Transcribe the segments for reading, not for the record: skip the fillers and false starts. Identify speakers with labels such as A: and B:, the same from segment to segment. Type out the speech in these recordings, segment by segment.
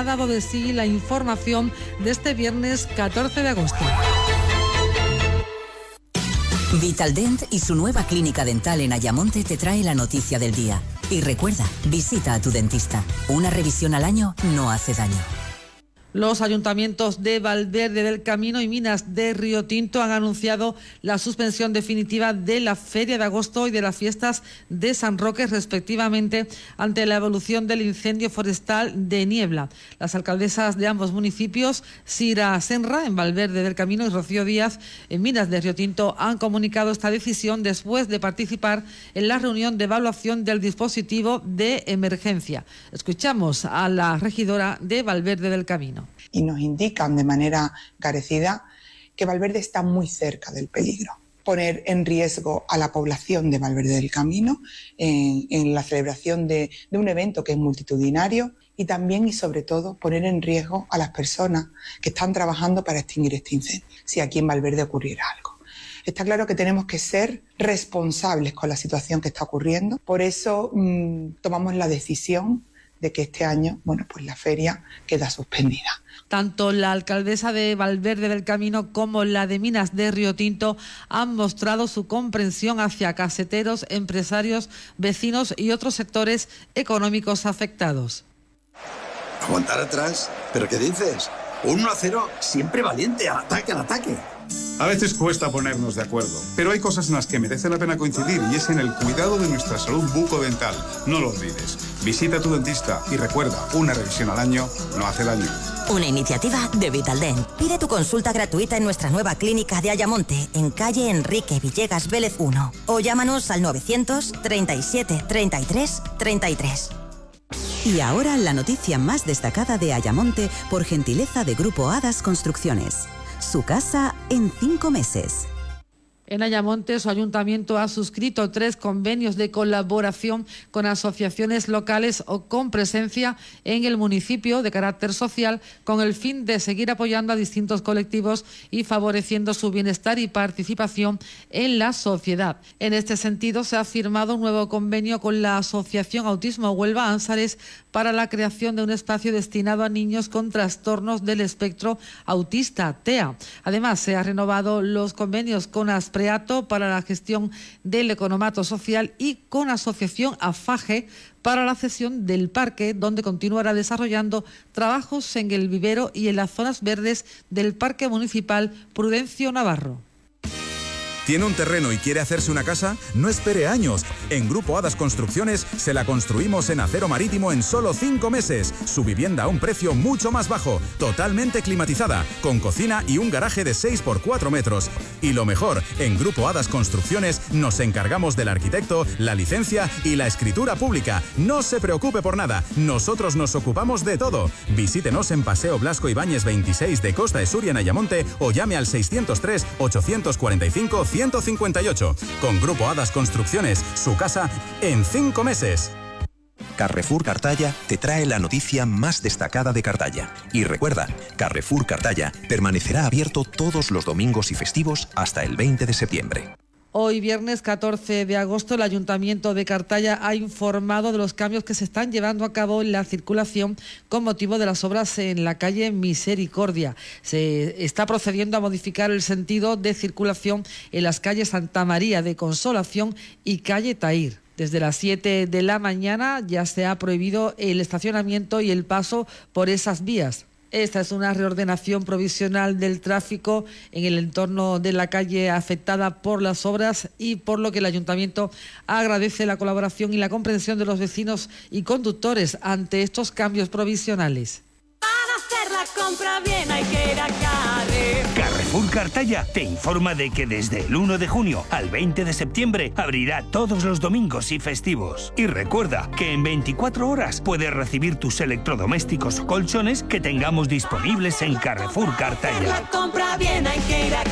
A: ha dado de sí la información de este viernes 14 de agosto.
B: Vitaldent y su nueva clínica dental en Ayamonte te trae la noticia del día. Y recuerda, visita a tu dentista. Una revisión al año no hace daño.
A: Los ayuntamientos de Valverde del Camino y Minas de Río Tinto han anunciado la suspensión definitiva de la Feria de Agosto y de las fiestas de San Roque, respectivamente, ante la evolución del incendio forestal de Niebla. Las alcaldesas de ambos municipios, Sira Senra, en Valverde del Camino, y Rocío Díaz, en Minas de Río Tinto, han comunicado esta decisión después de participar en la reunión de evaluación del dispositivo de emergencia. Escuchamos a la regidora de Valverde del Camino.
C: Y nos indican de manera encarecida que Valverde está muy cerca del peligro. Poner en riesgo a la población de Valverde del Camino en la celebración de un evento que es multitudinario, y también y sobre todo poner en riesgo a las personas que están trabajando para extinguir este incendio, si aquí en Valverde ocurriera algo. Está claro que tenemos que ser responsables con la situación que está ocurriendo, por eso tomamos la decisión de que este año, pues la feria queda suspendida.
A: Tanto la alcaldesa de Valverde del Camino como la de Minas de Río Tinto han mostrado su comprensión hacia caseteros, empresarios, vecinos y otros sectores económicos afectados.
D: ¿Aguantar atrás? ¿Pero qué dices? Un 1-0, siempre valiente, al ataque, al ataque.
E: A veces cuesta ponernos de acuerdo, pero hay cosas en las que merece la pena coincidir y es en el cuidado de nuestra salud bucodental. No lo olvides. Visita a tu dentista y recuerda, una revisión al año no hace daño.
F: Una iniciativa de Vitaldent. Pide tu consulta gratuita en nuestra nueva clínica de Ayamonte, en calle Enrique Villegas Vélez 1. O llámanos al 900 37 33 33.
B: Y ahora la noticia más destacada de Ayamonte por gentileza de Grupo Hadas Construcciones. Su casa en 5 meses.
A: En Ayamonte, su ayuntamiento ha suscrito 3 convenios de colaboración con asociaciones locales o con presencia en el municipio de carácter social, con el fin de seguir apoyando a distintos colectivos y favoreciendo su bienestar y participación en la sociedad. En este sentido, se ha firmado un nuevo convenio con la Asociación Autismo Huelva Ánsares para la creación de un espacio destinado a niños con trastornos del espectro autista, TEA. Además, se han renovado los convenios con Aspreato para la gestión del economato social y con Asociación AFAGE para la cesión del parque, donde continuará desarrollando trabajos en el vivero y en las zonas verdes del Parque Municipal Prudencio Navarro.
G: ¿Tiene un terreno y quiere hacerse una casa? No espere años. En Grupo Hadas Construcciones se la construimos en acero marítimo en solo 5 meses. Su vivienda a un precio mucho más bajo, totalmente climatizada, con cocina y un garaje de 6 por 4 metros. Y lo mejor, en Grupo Hadas Construcciones nos encargamos del arquitecto, la licencia y la escritura pública. No se preocupe por nada, nosotros nos ocupamos de todo. Visítenos en Paseo Blasco Ibáñez 26 de Costa de Suria en Ayamonte o llame al 603 845 158. Con Grupo Hadas Construcciones, su casa en 5 meses.
H: Carrefour Cartaya te trae la noticia más destacada de Cartaya. Y recuerda, Carrefour Cartaya permanecerá abierto todos los domingos y festivos hasta el 20 de septiembre.
A: Hoy, viernes 14 de agosto, el Ayuntamiento de Cartaya ha informado de los cambios que se están llevando a cabo en la circulación con motivo de las obras en la calle Misericordia. Se está procediendo a modificar el sentido de circulación en las calles Santa María de Consolación y calle Tahir. Desde las 7 de la mañana ya se ha prohibido el estacionamiento y el paso por esas vías. Esta es una reordenación provisional del tráfico en el entorno de la calle afectada por las obras y por lo que el Ayuntamiento agradece la colaboración y la comprensión de los vecinos y conductores ante estos cambios provisionales.
I: Para hacer la compra bien hay que ir a Carrefour.
J: Carrefour Cartaya te informa de que desde el 1 de junio al 20 de septiembre abrirá todos los domingos y festivos. Y recuerda que en 24 horas puedes recibir tus electrodomésticos o colchones que tengamos disponibles en Carrefour Cartaya.
I: Para hacer la compra bien hay que ir a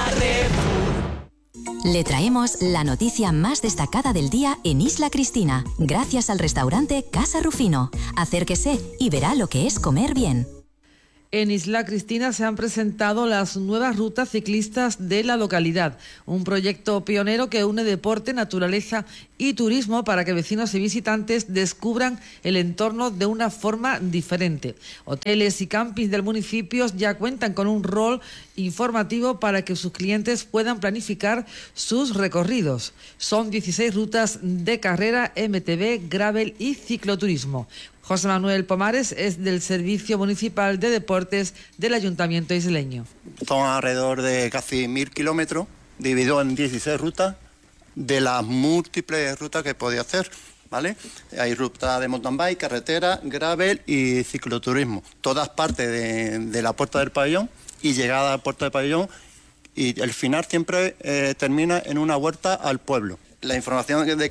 I: Carrefour.
F: Le traemos la noticia más destacada del día en Isla Cristina, gracias al restaurante Casa Rufino. Acérquese y verá lo que es comer bien.
A: En Isla Cristina se han presentado las nuevas rutas ciclistas de la localidad, un proyecto pionero que une deporte, naturaleza y turismo para que vecinos y visitantes descubran el entorno de una forma diferente. Hoteles y campings del municipio ya cuentan con un rol informativo para que sus clientes puedan planificar sus recorridos. Son 16 rutas de carrera, MTB, gravel y cicloturismo. José Manuel Pomares es del Servicio Municipal de Deportes del Ayuntamiento isleño.
K: Son alrededor de casi 1.000 kilómetros, divididos en 16 rutas, de las múltiples rutas que podía hacer, ¿vale? Hay rutas de mountain bike, carretera, gravel y cicloturismo. Todas partes de la Puerta del Pabellón y llegada a la Puerta del Pabellón, y el final siempre termina en una huerta al pueblo. La información de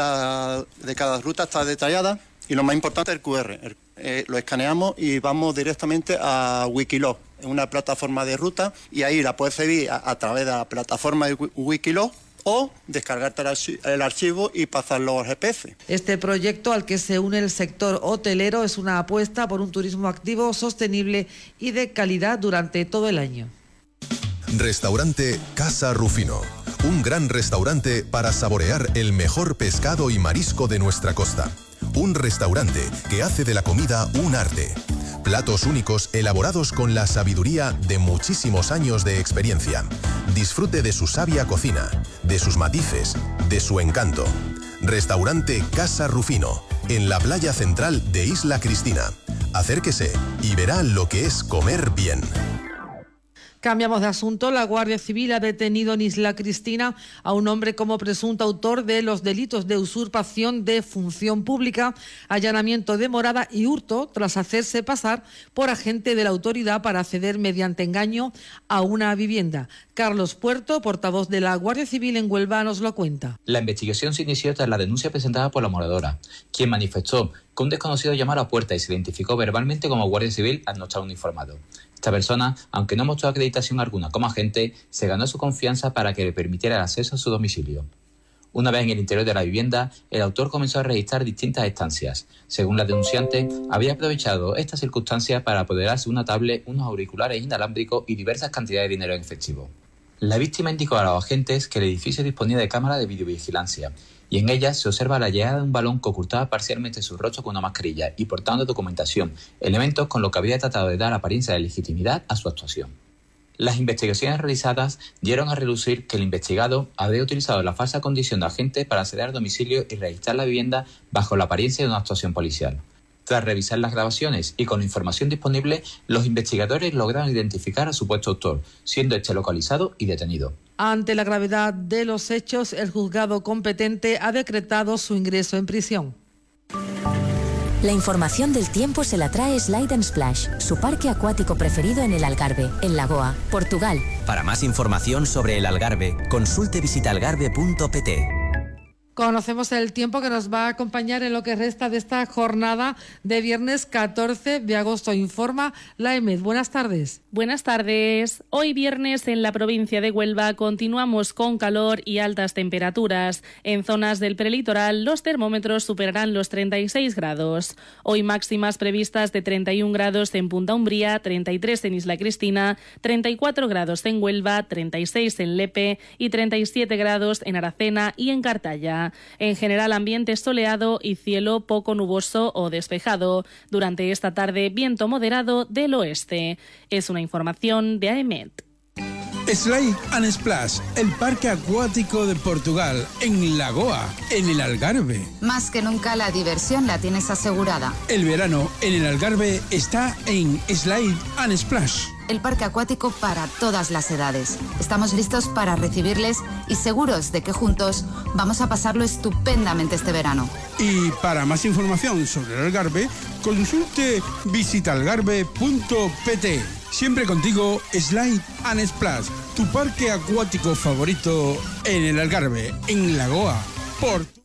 K: cada ruta está detallada. Y lo más importante es el QR. Lo escaneamos y vamos directamente a Wikiloc, una plataforma de ruta, y ahí la puedes seguir a través de la plataforma de Wikiloc o descargarte el archivo y pasarlo al GPS.
A: Este proyecto, al que se une el sector hotelero, es una apuesta por un turismo activo, sostenible y de calidad durante todo el año.
L: Restaurante Casa Rufino. Un gran restaurante para saborear el mejor pescado y marisco de nuestra costa. Un restaurante que hace de la comida un arte. Platos únicos elaborados con la sabiduría de muchísimos años de experiencia. Disfrute de su sabia cocina, de sus matices, de su encanto. Restaurante Casa Rufino, en la playa central de Isla Cristina. Acérquese y verá lo que es comer bien.
A: Cambiamos de asunto. La Guardia Civil ha detenido en Isla Cristina a un hombre como presunto autor de los delitos de usurpación de función pública, allanamiento de morada y hurto, tras hacerse pasar por agente de la autoridad para acceder mediante engaño a una vivienda. Carlos Puerto, portavoz de la Guardia Civil en Huelva, nos lo cuenta.
M: La investigación se inició tras la denuncia presentada por la moradora, quien manifestó que un desconocido llamó a la puerta y se identificó verbalmente como Guardia Civil al no estar uniformado. Esta persona, aunque no mostró acreditación alguna como agente, se ganó su confianza para que le permitiera el acceso a su domicilio. Una vez en el interior de la vivienda, el autor comenzó a registrar distintas estancias. Según la denunciante, había aprovechado esta circunstancia para apoderarse de una tablet, unos auriculares inalámbricos y diversas cantidades de dinero en efectivo. La víctima indicó a los agentes que el edificio disponía de cámara de videovigilancia y en ella se observa la llegada de un balón que ocultaba parcialmente su rostro con una mascarilla y portando documentación, elementos con los que había tratado de dar apariencia de legitimidad a su actuación. Las investigaciones realizadas dieron a relucir que el investigado había utilizado la falsa condición de agente para acceder al domicilio y registrar la vivienda bajo la apariencia de una actuación policial. Tras revisar las grabaciones y con la información disponible, los investigadores lograron identificar a su supuesto autor, siendo este localizado y detenido.
A: Ante la gravedad de los hechos, el juzgado competente ha decretado su ingreso en prisión.
N: La información del tiempo se la trae Slide & Splash, su parque acuático preferido en el Algarve, en Lagoa, Portugal.
O: Para más información sobre el Algarve, consulte visitaalgarve.pt.
A: Conocemos el tiempo que nos va a acompañar en lo que resta de esta jornada de viernes 14 de agosto. Informa la EMED. Buenas tardes.
P: Buenas tardes. Hoy viernes en la provincia de Huelva continuamos con calor y altas temperaturas. En zonas del prelitoral los termómetros superarán los 36 grados. Hoy máximas previstas de 31 grados en Punta Umbría, 33 en Isla Cristina, 34 grados en Huelva, 36 en Lepe y 37 grados en Aracena y en Cartaya. En general, ambiente soleado y cielo poco nuboso o despejado. Durante esta tarde, viento moderado del oeste. Es una información de AEMET.
Q: Slide & Splash, el parque acuático de Portugal, en Lagoa, en el Algarve.
R: Más que nunca la diversión la tienes asegurada.
Q: El verano en el Algarve está en Slide & Splash.
R: El parque acuático para todas las edades. Estamos listos para recibirles y seguros de que juntos vamos a pasarlo estupendamente este verano.
Q: Y para más información sobre el Algarve, consulte visitaalgarve.pt. Siempre contigo, Slide & Splash, tu parque acuático favorito en el Algarve, en Lagoa, Portugal.